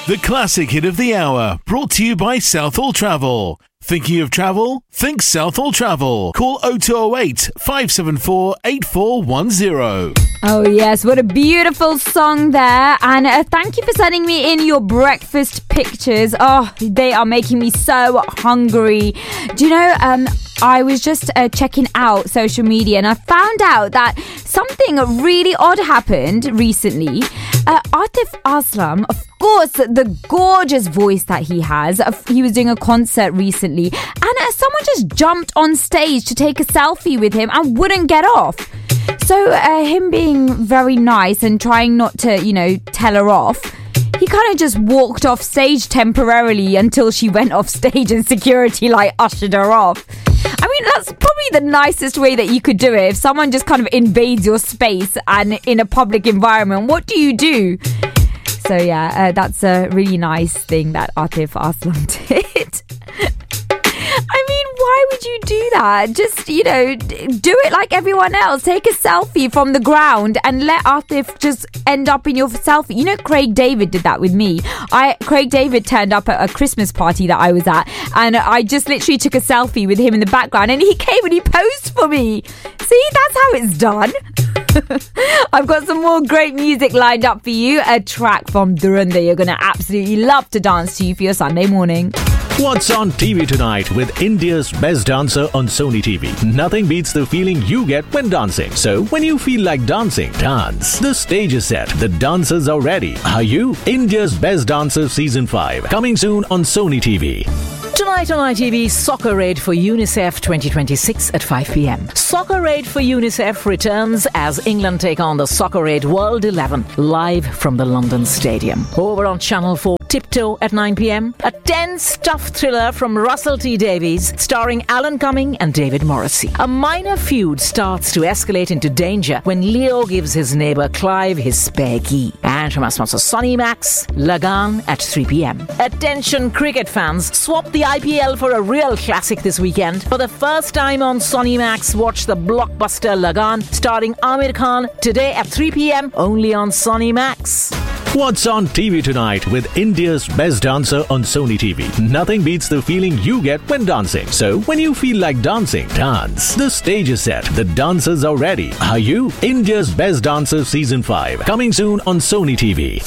The classic hit of the hour, brought to you by Southall Travel. Thinking of travel? Think Southall Travel. Call 0208 574 8410. Oh yes, what a beautiful song there. And thank you for sending me in your breakfast pictures. Oh, they are making me so hungry. Do you know, I was just checking out social media and I found out that something really odd happened recently. Atif Aslam, of course, the gorgeous voice that he has, he was doing a concert recently and someone just jumped on stage to take a selfie with him and wouldn't get off. So him being very nice and trying not to, tell her off, he kind of just walked off stage temporarily until she went off stage and security ushered her off. I mean, that's probably the nicest way that you could do it. If someone just kind of invades your space and in a public environment, what do you do? So yeah, that's a really nice thing that Atif Aslam did. I mean, why would you do that? Just, do it like everyone else. Take a selfie from the ground and let Atif just end up in your selfie. Craig David did that with me. Craig David turned up at a Christmas party that I was at and I just literally took a selfie with him in the background and he came and he posed for me. See, that's how it's done. I've got some more great music lined up for you. A track from Duranda you're going to absolutely love to dance to for your Sunday morning. What's on TV tonight with India's best dancer on Sony TV? Nothing beats the feeling you get when dancing. So when you feel like dancing, dance. The stage is set. The dancers are ready. Are you? India's Best Dancer Season 5. Coming soon on Sony TV. Tonight on ITV, Soccer Aid for UNICEF 2026 at 5 p.m. Soccer Aid for UNICEF returns as England take on the Soccer Aid World 11 live from the London Stadium. Over on Channel 4, Tiptoe at 9 p.m. A tense, tough thriller from Russell T Davies starring Alan Cumming and David Morrissey. A minor feud starts to escalate into danger when Leo gives his neighbour Clive his spare key. And from our sponsor Sonny Max, Lagan at 3 p.m. Attention cricket fans, swap the IPL for a real classic this weekend. For the first time on Sonny Max, watch the blockbuster Lagan starring Amir Khan today at 3 p.m. only on Sonny Max. What's on TV tonight with India's best dancer on Sony TV? Nothing beats the feeling you get when dancing. So when you feel like dancing, dance. The stage is set. The dancers are ready. Are you? India's Best Dancer Season 5. Coming soon on Sony TV.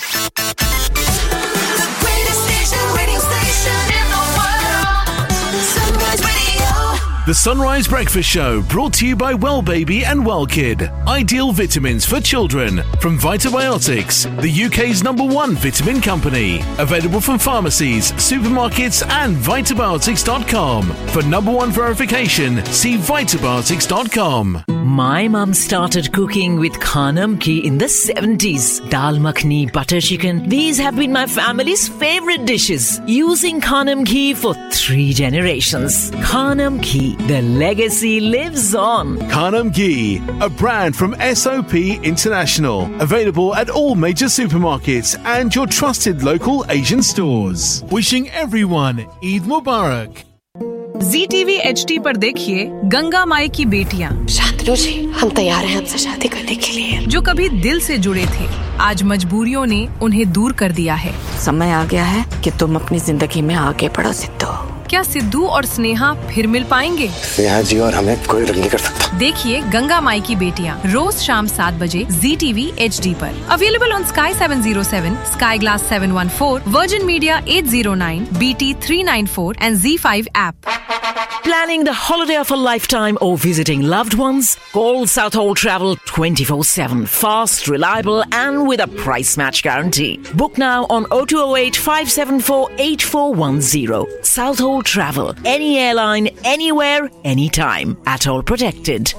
The Sunrise Breakfast Show, brought to you by Well Baby and Well Kid. Ideal vitamins for children from Vitabiotics, the UK's #1 vitamin company. Available from pharmacies, supermarkets and Vitabiotics.com. For #1 verification, see Vitabiotics.com. My mum started cooking with Khanam ghee in the 70s. Dal makhni, butter chicken. These have been my family's favorite dishes. Using Khanam ghee for 3 generations. Khanam ghee, the legacy lives on. Khanam Ghee, a brand from SOP International. Available at all major supermarkets and your trusted local Asian stores. Wishing everyone Eid Mubarak. ZTV HD पर देखिए गंगा माई की बेटियां। शांतनु जी, हम तैयार हैं आपसे शादी करने के लिए। जो कभी दिल से जुड़े थे, आज मजबूरियों ने उन्हें दूर कर दिया है। समय आ गया है कि तुम अपनी जिंदगी में आगे बढ़ो सिद्धू। क्या सिद्धू और स्नेहा फिर मिल पाएंगे? स्नेहा जी और हमें कोई नहीं कर सकता। देखिए गंगा माई की बेटियां रोज शाम 7 बजे ZTV HD पर। Available on Sky 707, Sky Glass 714, Virgin Media 809, BT 394 and Z5 app. Planning the holiday of a lifetime or visiting loved ones? Call Southall Travel 24/7. Fast, reliable and with a price match guarantee. Book now on 0208 574 8410. Southall Travel. Any airline, anywhere, anytime. At all protected.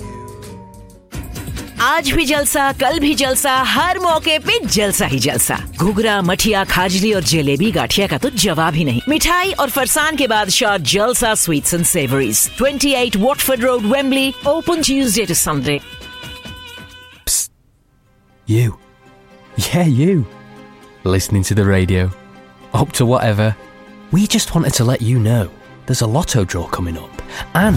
आज भी जलसा, कल भी जलसा, हर मौके पे जलसा ही जलसा। घुघरा, मठिया, खाजली और जलेबी गाठिया का तो जवाब ही नहीं। मिठाई और फरसान के बादशाह जलसा sweets and savouries, 28 Watford Road, Wembley, open Tuesday to Sunday. Psst. You. Yeah, you. Listening to the radio. Up to whatever. We just wanted to let you know there's a lotto draw coming up. And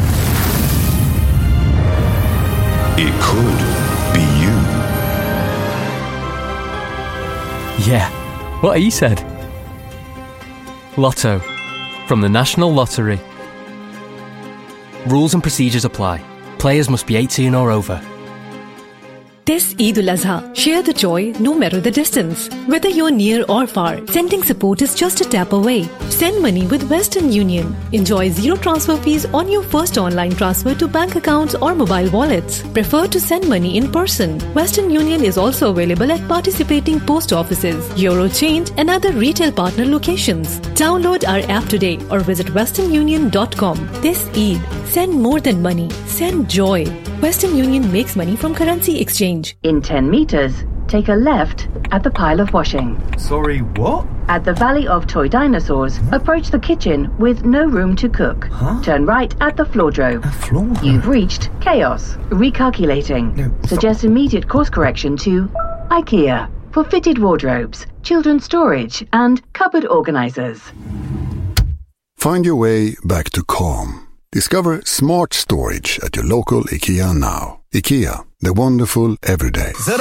it could be you. Yeah, What he said. Lotto. From the National Lottery. Rules and procedures apply. Players must be 18 or over. This Eid al-Azha, share the joy no matter the distance. Whether you're near or far, sending support is just a tap away. Send money with Western Union. Enjoy zero transfer fees on your first online transfer to bank accounts or mobile wallets. Prefer to send money in person. Western Union is also available at participating post offices, Eurochange and other retail partner locations. Download our app today or visit westernunion.com. This Eid, send more than money. Send joy. Western Union makes money from currency exchange. In 10 meters, take a left at the pile of washing. Sorry, what? At the Valley of Toy Dinosaurs, approach the kitchen with no room to cook. Huh? Turn right at the floordrobe. A floor? You've reached chaos. Recalculating. No, Suggest immediate course correction to IKEA for fitted wardrobes, children's storage, and cupboard organizers. Find your way back to calm. Discover smart storage at your local IKEA now. IKEA, the wonderful everyday.